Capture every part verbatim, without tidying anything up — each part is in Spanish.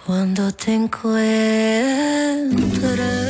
cuando te encuentre.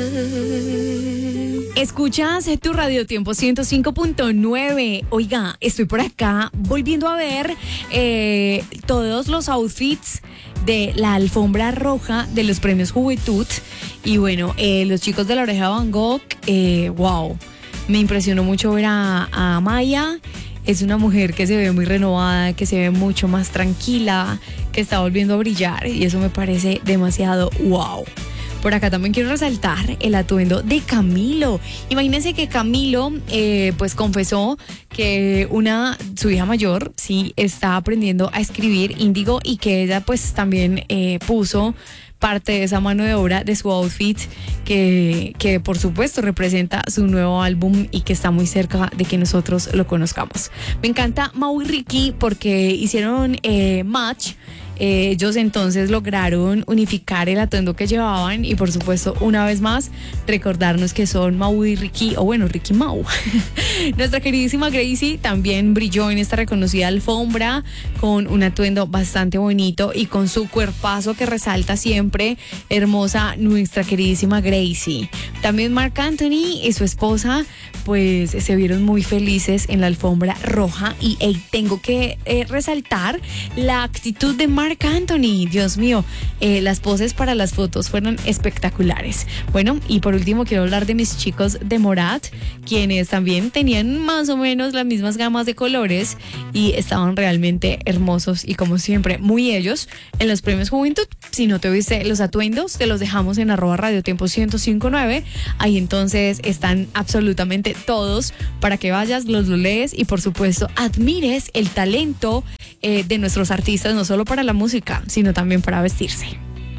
Escuchas tu Radio Tiempo ciento cinco punto nueve. Oiga, estoy por acá volviendo a ver eh, todos los outfits de la alfombra roja de los premios Juventud. Y bueno, eh, los chicos de La Oreja de Van Gogh, eh, wow, me impresionó mucho ver a, a Maya. Es una mujer que se ve muy renovada, que se ve mucho más tranquila, que está volviendo a brillar y eso me parece demasiado wow. Por acá también quiero resaltar el atuendo de Camilo. Imagínense que Camilo eh, pues confesó que una, su hija mayor, sí, está aprendiendo a escribir índigo y que ella pues también eh, puso parte de esa mano de obra de su outfit que, que por supuesto representa su nuevo álbum y que está muy cerca de que nosotros lo conozcamos. Me encanta Mau y Ricky porque hicieron eh, match. Eh, ellos entonces lograron unificar el atuendo que llevaban y por supuesto una vez más recordarnos que son Mau y Ricky, o bueno, Ricky Mau. Nuestra queridísima Gracie también brilló en esta reconocida alfombra con un atuendo bastante bonito y con su cuerpazo que resalta siempre, hermosa nuestra queridísima Gracie. También Marc Anthony y su esposa pues se vieron muy felices en la alfombra roja y hey, tengo que eh, resaltar la actitud de Marc Marc Anthony, Dios mío, eh, las poses para las fotos fueron espectaculares. Bueno, y por último quiero hablar de mis chicos de Morat, quienes también tenían más o menos las mismas gamas de colores y estaban realmente hermosos y como siempre, muy ellos en los premios Juventud. Si no te viste los atuendos, te los dejamos en arroba Radio Tiempo ciento cinco punto nueve. Ahí entonces están absolutamente todos para que vayas, los lo lees y por supuesto admires el talento eh, de nuestros artistas, no solo para la música, sino también para vestirse.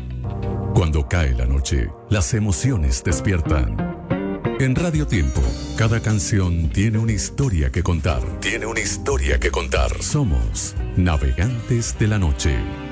Cuando cae la noche, las emociones despiertan. En Radio Tiempo, cada canción tiene una historia que contar. Tiene una historia que contar. Somos Navegantes de la Noche.